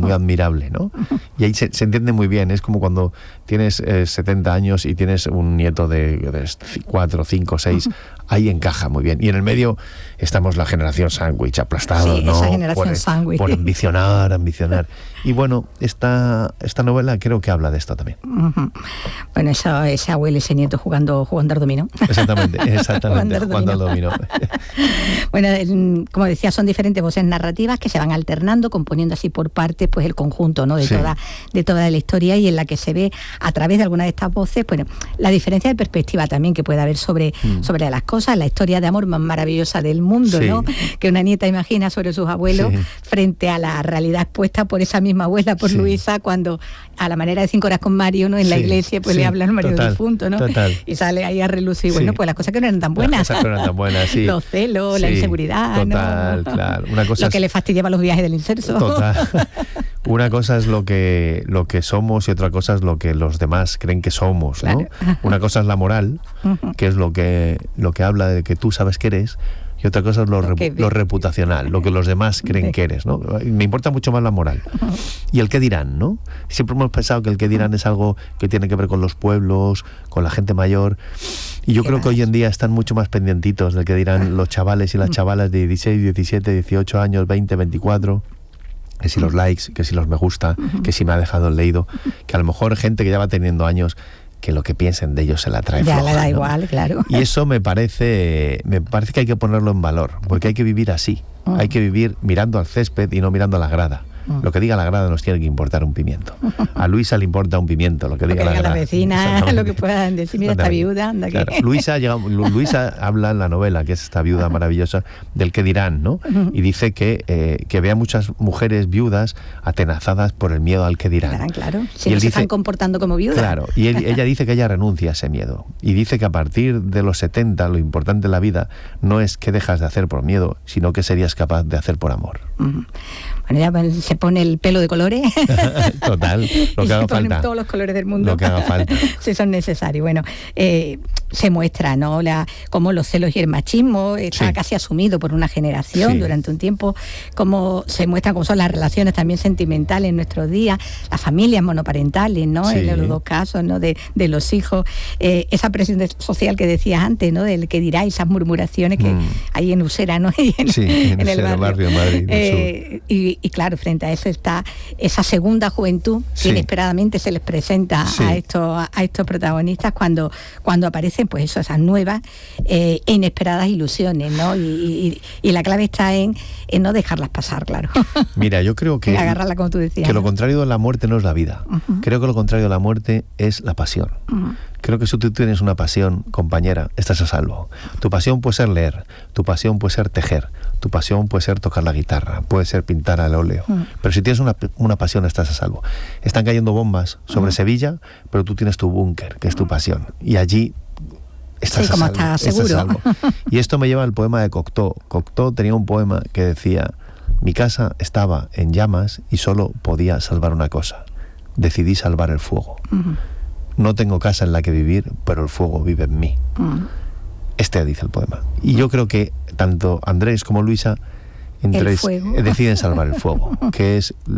muy admirable, ¿no? Y ahí se entiende muy bien. Es como cuando tienes 70 años y tienes un nieto de 4, 5, 6. Ahí encaja muy bien. Y en el medio estamos la generación sándwich, aplastados, sí, ¿no? Esa generación sándwich. Por ambicionar. Y bueno, esta novela creo que habla de esto también. Bueno, ese abuelo y ese nieto jugando al dominó. Exactamente, jugando al dominó. Bueno, como decía, son diferentes voces narrativas que se van alternando, componiendo así por partes pues el conjunto, ¿no? de toda la historia, y en la que se ve a través de alguna de estas voces, bueno, la diferencia de perspectiva también que puede haber sobre las cosas, la historia de amor más maravillosa del mundo, ¿no? Que una nieta imagina sobre sus abuelos frente a la realidad expuesta por esa misma abuela, por Luisa, cuando a la manera de 5 horas con Mario, ¿no? En la iglesia pues le habla al marido difunto, ¿no? Y sale ahí a relucir, bueno, pues las cosas que no eran tan buenas. Los celos, la inseguridad, ¿no? Claro. Una cosa lo que le fastidiaba los viajes del inserso. Una cosa es lo que somos y otra cosa es lo que los demás creen que somos, ¿no? Una cosa es la moral, que es lo que habla de que tú sabes que eres, y otra cosa es lo reputacional, lo que los demás creen que eres, ¿no? Me importa mucho más la moral. Y el qué dirán, ¿no? Siempre hemos pensado que el qué dirán es algo que tiene que ver con los pueblos, con la gente mayor, y yo creo que hoy en día están mucho más pendientitos del que dirán los chavales y las chavalas de 16, 17, 18 años, 20, 24... que si los likes, que si los me gusta, que si me ha dejado el leído, que a lo mejor gente que ya va teniendo años, que lo que piensen de ellos se la trae floja, ya le da ¿no? igual, claro. Y eso me parece que hay que ponerlo en valor, porque hay que vivir así, hay que vivir mirando al césped y no mirando a la grada. Lo que diga la grada nos tiene que importar un pimiento. A Luisa le importa un pimiento, lo que diga la grada. La vecina, lo que puedan decir, mira esta viuda, anda aquí. Claro. Luisa habla en la novela, que es esta viuda maravillosa, del que dirán, ¿no? Y dice que ve a muchas mujeres viudas atenazadas por el miedo al que dirán. Claro, si no se están comportando como viudas. Claro, y ella dice que ella renuncia a ese miedo. Y dice que a partir de los 70, lo importante de la vida no es qué dejas de hacer por miedo, sino qué serías capaz de hacer por amor. Bueno, ya se pone el pelo de colores. Total, lo que haga falta. Todos los colores del mundo. Lo que haga falta. Si son necesarios. Bueno, se muestra, ¿no? Cómo los celos y el machismo está casi asumido por una generación durante un tiempo, cómo se muestra cómo son las relaciones también sentimentales en nuestros días, las familias monoparentales, ¿no? En los dos casos, ¿no? De los hijos, esa presión social que decías antes, ¿no? Del que dirá, esas murmuraciones que hay en Usera, ¿no? Y en el barrio de Madrid. Y claro, frente a eso está esa segunda juventud que inesperadamente se les presenta a estos protagonistas cuando aparecen pues esas nuevas e inesperadas ilusiones, ¿no? Y la clave está en no dejarlas pasar, claro. Mira, yo creo que agarrarla, como tú decías, que lo contrario de la muerte no es la vida. Creo que lo contrario de la muerte es la pasión. Creo que si tú tienes una pasión, compañera, estás a salvo. Tu pasión puede ser leer, tu pasión puede ser tejer, tu pasión puede ser tocar la guitarra, puede ser pintar al óleo. Pero si tienes una pasión, estás a salvo. Están cayendo bombas sobre Sevilla, pero tú tienes tu búnker, que es tu pasión. Y allí estás a salvo. Estás seguro. Y esto me lleva al poema de Cocteau. Cocteau tenía un poema que decía: mi casa estaba en llamas y solo podía salvar una cosa. Decidí salvar el fuego. No tengo casa en la que vivir, pero el fuego vive en mí. Este dice el poema. Y yo creo que tanto Andrés como Luisa deciden salvar el fuego, que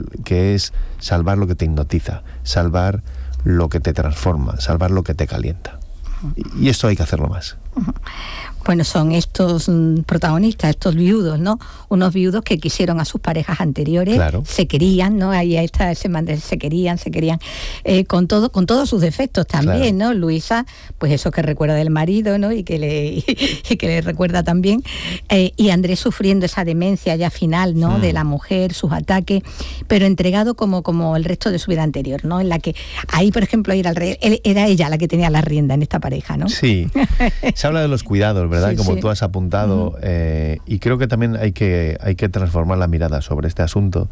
es salvar lo que te hipnotiza, salvar lo que te transforma, salvar lo que te calienta. Y esto hay que hacerlo más. Bueno, son estos protagonistas, estos viudos, ¿no? Unos viudos que quisieron a sus parejas anteriores, se querían, ¿no? Ahí está ese mandel, se querían, con todos sus defectos también, ¿no? Luisa, pues eso que recuerda del marido, ¿no? Y que le recuerda también. Y Andrés sufriendo esa demencia ya final, ¿no? De la mujer, sus ataques, pero entregado como el resto de su vida anterior, ¿no? En la que ahí, por ejemplo, era ella la que tenía la rienda en esta pareja, ¿no? Sí. Se habla de los cuidados, ¿verdad? Como tú has apuntado, y creo que también hay que transformar la mirada sobre este asunto.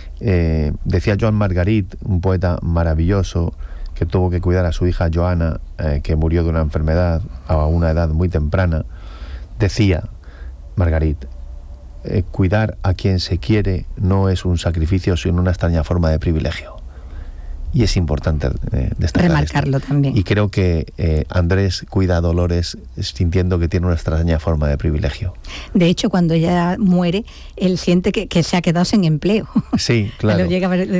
Decía Joan Margarit, un poeta maravilloso que tuvo que cuidar a su hija Joana, que murió de una enfermedad a una edad muy temprana. Decía Margarit: cuidar a quien se quiere no es un sacrificio, sino una extraña forma de privilegio. Y es importante remarcarlo también. Y creo que Andrés cuida a Dolores sintiendo que tiene una extraña forma de privilegio. De hecho, cuando ella muere, él siente que se ha quedado sin empleo. Sí, claro. Lo llega a ver